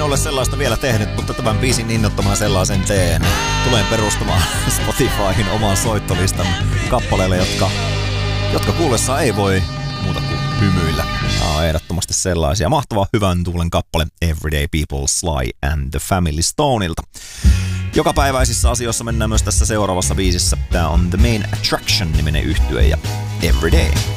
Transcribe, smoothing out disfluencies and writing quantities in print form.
ole sellaista vielä tehnyt, mutta tämän biisin innottomana sellaisen teen. Tulen perustamaan Spotifyhin oman soittolistan kappaleille, jotka kuullessaan ei voi muuta kuin hymyillä. Ehdottomasti sellaisia. Mahtava hyvän tuulen kappale Everyday People, Sly and the Family Stoneilta. Jokapäiväisissä asioissa mennään myös tässä seuraavassa biisissä. Tää on The Main Attraction -niminen yhtye ja Everyday.